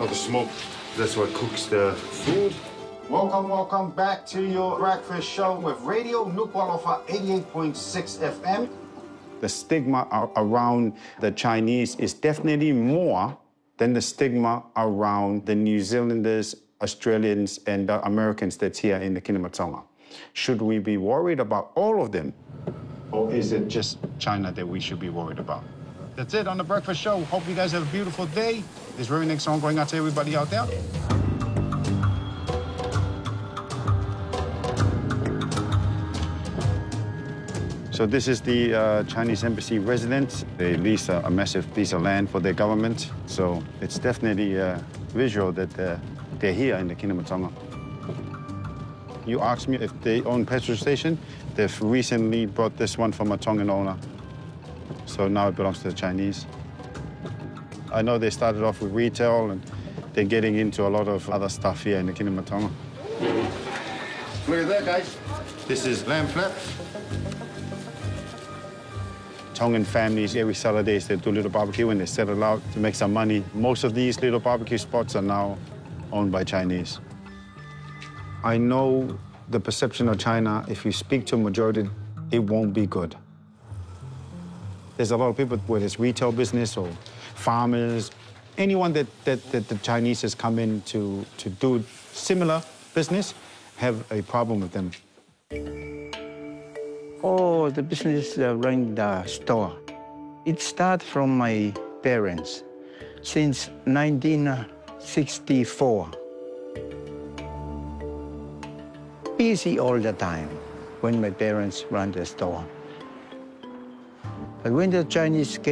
Oh, the smoke, that's what cooks the food. Welcome back to your breakfast show with Radio Nuku'alofa 88.6 FM. The stigma around the Chinese is definitely more than the stigma around the New Zealanders, Australians, and the Americans that's here in the Kingdom of Tonga. Should we be worried about all of them? Or is it just China that we should be worried about? That's it on the breakfast show. Hope you guys have a beautiful day. This very next song going out to everybody out there. So this is the Chinese embassy residence. They lease a massive piece of land for their government. So it's definitely visual that they're here in the Kingdom of Tonga. You asked me if they own petrol station. They've recently bought this one from a Tongan owner. So now it belongs to the Chinese. I know they started off with retail and they're getting into a lot of other stuff here in the Kingdom of Tonga. Look at that, guys. This is lamb flaps. Tongan families, every Saturdays, they do a little barbecue and they set it out to make some money. Most of these little barbecue spots are now owned by Chinese. I know the perception of China, if you speak to a majority, it won't be good. There's a lot of people, whether it's retail business or farmers, anyone that the Chinese has come in to do similar business, have a problem with them. Oh, the business running the store. It started from my parents since 1964. Busy all the time when my parents run the store. But when the Chinese came,